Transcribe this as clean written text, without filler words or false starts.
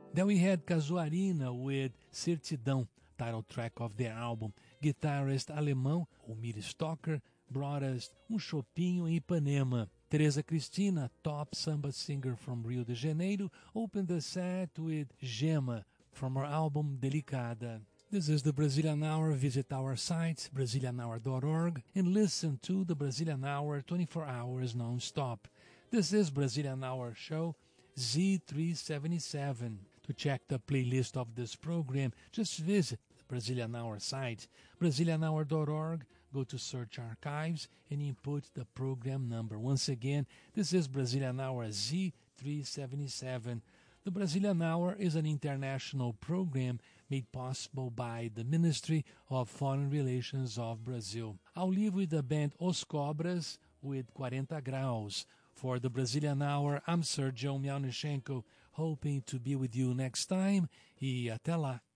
Then we had Casuarina with Certidão, title track of their album. Guitarrist alemão Omir Stocker brought us Chopinho em Ipanema. Teresa Cristina, top samba singer from Rio de Janeiro, opened the set with Gema from her album Delicada. This is the Brazilian Hour. Visit our site, brazilianhour.org, and listen to the Brazilian Hour 24 hours non-stop. This is Brazilian Hour Show Z377. To check the playlist of this program, just visit the Brazilian Hour site, brazilianhour.org, go to Search Archives, and input the program number. Once again, this is Brazilian Hour Z377. The Brazilian Hour is an international program made possible by the Ministry of Foreign Relations of Brazil. I'll leave with the band Os Cobras with 40 Graus. For the Brazilian Hour, I'm Sergio Miaunechenko, hoping to be with you next time. E até lá.